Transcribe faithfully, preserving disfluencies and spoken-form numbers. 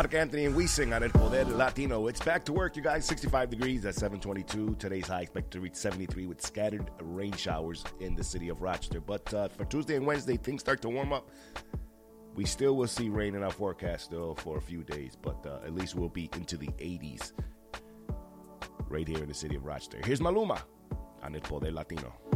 Mark Anthony and Weesing on El Poder Latino. It's back to work, you guys. sixty-five degrees at seven twenty-two. Today's high expected to reach seventy-three with scattered rain showers in the city of Rochester. But uh, for Tuesday and Wednesday, things start to warm up. We still will see rain in our forecast still for a few days, but uh, at least we'll be into the eighties right here in the city of Rochester. Here's Maluma on El Poder Latino.